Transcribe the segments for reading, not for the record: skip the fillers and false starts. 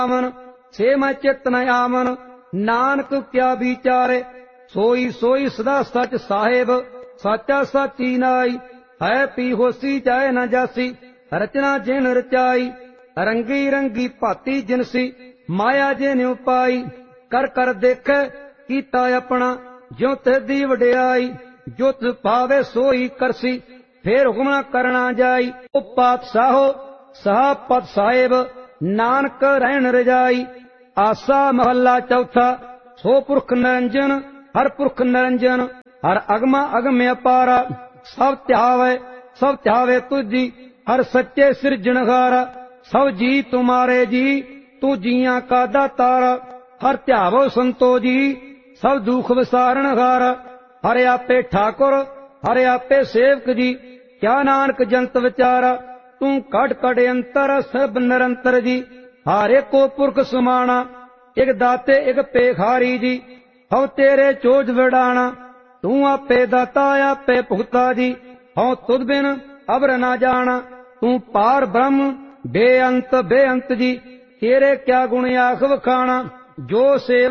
आवन से मैं चित न आवन, नानक क्या विचारे, सोई सोई सदा सच साहेब, साचा साची नाई। है पी होसी जाए न जासी, रचना जिन रचाई। रंगी रंगी भाती जिनसी, माया जिन उपाई। कर कर देखे कीता अपना, ज्यों तेदी वडियाई। जो तिस पावे सोई करसी, फेर हुक्म करना जाई। ओ पातशाहो सहा पत साहेब, नानक रहन रजाई। आसा महला चौथा, सो पुरख निरंजन, हर पुरख निरंजन। हर अगमा अगम अपारा, सब त्यावे तुझी। हर सच्चे सिरजनहारा, सब जी तुम्हारे जी। तू जिया का दातारा, हर त्यावो संतो जी। सब दुख विसारण हारा, हरे आपे ठाकुर, हरे आपे सेवक जी। क्या नानक जंत विचारा, तू कट कट अंतर सब निरंतर जी। हारे को पुरख समाना, एक दाते एक पेखारी जी। हव तेरे चोज विड़ाना, तू आपे दाता आपे भुगता जी। हव तुद बिन अबर ना जाना, तू पार ब्रह्म बेअंत जी। तेरे क्या गुण आख वखाना, जो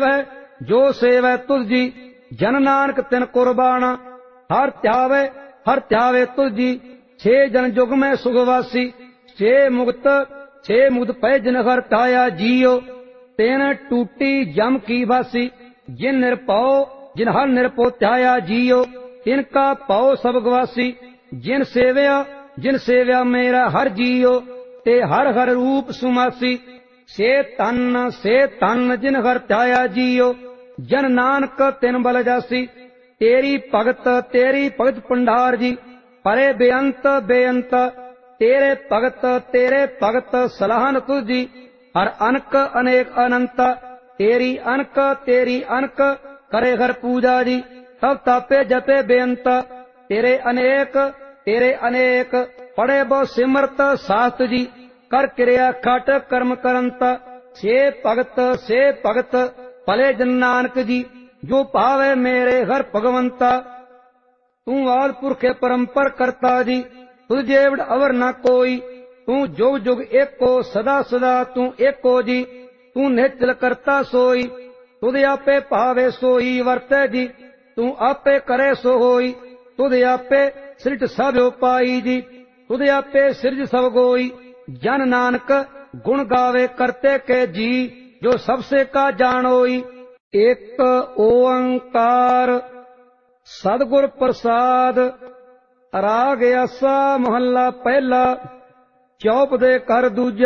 सेवै तुझ जी। जन नानक तिन कुर्बाना, हर त्यावे तुझ जी। छे जन जुग में सुखवासी, छे मुक्त पै जिन हर ताया जियो। तेन टूटी जम की वासी, जिन हर निरपो त्याया जियो। तिनका पाओ सब गवासी, जिन सेव्या मेरा हर जियो। ते हर हर रूप सुमासी, से तन जिन हर त्याया जियो। जन नानक तिन बल जासी, तेरी भगत पंडार जी। परे बेअंत तेरे भगत सलाहन तुझी। हर अनक अनेक अनंत, तेरी अनक करे हर पूजा जी। तब तापे जपे बेअंत, तेरे अनेक पढ़े बहु सिमरत शास्त्र जी। कर क्रिया खट कर्म करंत, से भगत भले जन नानक जी। जो भावे मेरे हर भगवंता, तू आद पुरखे परंपर करता जी। तुझ जेवड़ अवर न कोई, तू जुग जुग एको सदा तू एको जी। तू निश्चल करता सोई, तुझ आपे भावे सोई वर्ते जी। तू आपे करे सो होई, तुझ आपे सृज सब उपाई जी। तुझ आपे सृज सब गोई, जन नानक गुण गावे करते के जी। जो सबसे का जानोई, एक ओंकार सदगुर प्रसाद। राग आसा महला पहला, चौप दे कर दूजा।